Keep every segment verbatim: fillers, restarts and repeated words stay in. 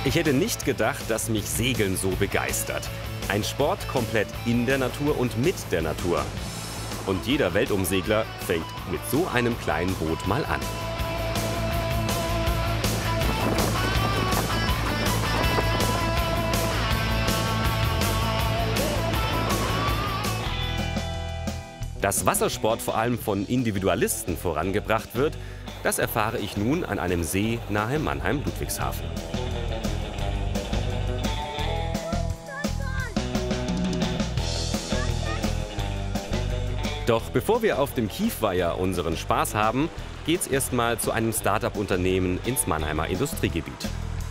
Ich hätte nicht gedacht, dass mich Segeln so begeistert. Ein Sport komplett in der Natur und mit der Natur. Und jeder Weltumsegler fängt mit so einem kleinen Boot mal an. Dass Wassersport vor allem von Individualisten vorangebracht wird, das erfahre ich nun an einem See nahe Mannheim-Ludwigshafen. Doch bevor wir auf dem Kiefweiher unseren Spaß haben, geht's erstmal zu einem Start-up-Unternehmen ins Mannheimer Industriegebiet.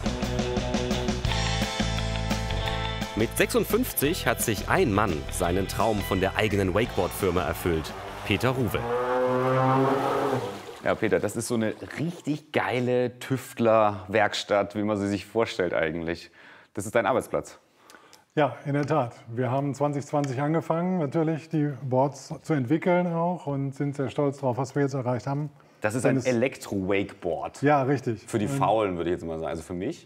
Mit sechsundfünfzig hat sich ein Mann seinen Traum von der eigenen Wakeboard-Firma erfüllt: Peter Ruwe. Ja, Peter, das ist so eine richtig geile Tüftler-Werkstatt, wie man sie sich vorstellt eigentlich. Das ist dein Arbeitsplatz. Ja, in der Tat. Wir haben zwanzig zwanzig angefangen, natürlich die Boards zu entwickeln auch, und sind sehr stolz darauf, was wir jetzt erreicht haben. Das ist ein Elektro-Wakeboard. Ja, richtig. Für die Faulen, würde ich jetzt mal sagen. Also für mich.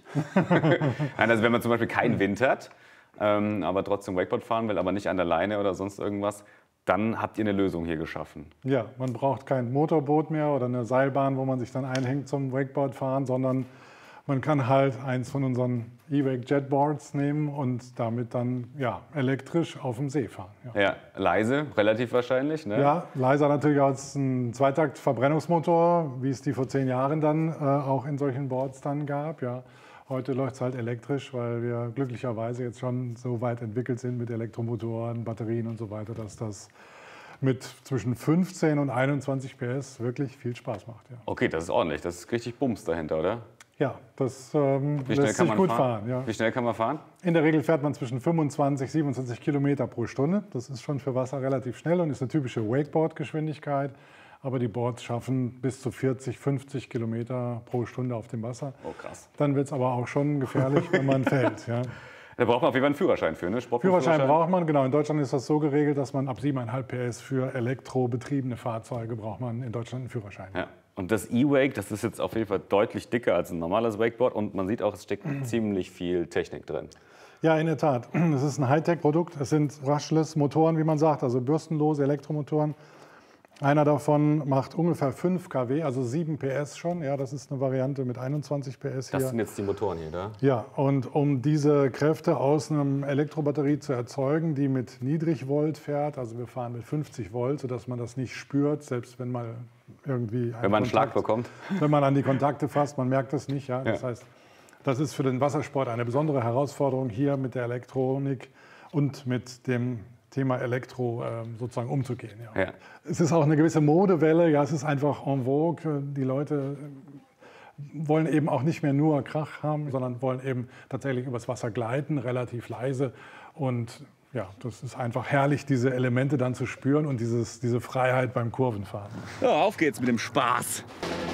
Nein, also wenn man zum Beispiel keinen Wind hat, ähm, aber trotzdem Wakeboard fahren will, aber nicht an der Leine oder sonst irgendwas, dann habt ihr eine Lösung hier geschaffen. Ja, man braucht kein Motorboot mehr oder eine Seilbahn, wo man sich dann einhängt zum Wakeboard fahren, sondern man kann halt eins von unseren E-Wake Jetboards nehmen und damit dann ja, elektrisch auf dem See fahren. Ja, ja, leise, relativ wahrscheinlich. Ne? Ja, leiser natürlich als ein Zweitakt-Verbrennungsmotor, wie es die vor zehn Jahren dann äh, auch in solchen Boards dann gab. Ja. Heute läuft es halt elektrisch, weil wir glücklicherweise jetzt schon so weit entwickelt sind mit Elektromotoren, Batterien und so weiter, dass das mit zwischen fünfzehn und einundzwanzig P S wirklich viel Spaß macht. Ja. Okay, das ist ordentlich. Das ist richtig Bums dahinter, oder? Ja, das ähm, Wie schnell lässt kann sich man gut fahren? fahren. Ja. Wie schnell kann man fahren? In der Regel fährt man zwischen fünfundzwanzig, siebenundzwanzig Kilometer pro Stunde. Das ist schon für Wasser relativ schnell und ist eine typische Wakeboard-Geschwindigkeit. Aber die Boards schaffen bis zu vierzig, fünfzig Kilometer pro Stunde auf dem Wasser. Oh, krass. Dann wird es aber auch schon gefährlich, wenn man fällt. Ja. Da braucht man auf jeden Fall einen Führerschein für, ne? Führerschein braucht man, genau. In Deutschland ist das so geregelt, dass man ab sieben Komma fünf P S für elektrobetriebene Fahrzeuge braucht man in Deutschland einen Führerschein. Ja. Und das E-Wake, das ist jetzt auf jeden Fall deutlich dicker als ein normales Wakeboard. Und man sieht auch, es steckt ziemlich viel Technik drin. Ja, in der Tat. Es ist ein Hightech-Produkt. Es sind Brushless-Motoren, wie man sagt, also bürstenlose Elektromotoren. Einer davon macht ungefähr fünf Kilowatt, also sieben P S schon. Ja, das ist eine Variante mit einundzwanzig P S hier. Das sind jetzt die Motoren hier, da? Ja, und um diese Kräfte aus einer Elektrobatterie zu erzeugen, die mit Niedrigvolt fährt, also wir fahren mit fünfzig Volt, sodass man das nicht spürt, selbst wenn mal irgendwie... Wenn man einen Schlag bekommt? Wenn man an die Kontakte fasst, man merkt das nicht. Ja? Das ja. heißt, das ist für den Wassersport eine besondere Herausforderung, hier mit der Elektronik und mit dem Thema Elektro äh, sozusagen umzugehen. Ja. Ja. Es ist auch eine gewisse Modewelle, ja, es ist einfach en vogue. Die Leute wollen eben auch nicht mehr nur Krach haben, sondern wollen eben tatsächlich übers Wasser gleiten, relativ leise. Und ja, das ist einfach herrlich, diese Elemente dann zu spüren und dieses, diese Freiheit beim Kurvenfahren. So, auf geht's mit dem Spaß.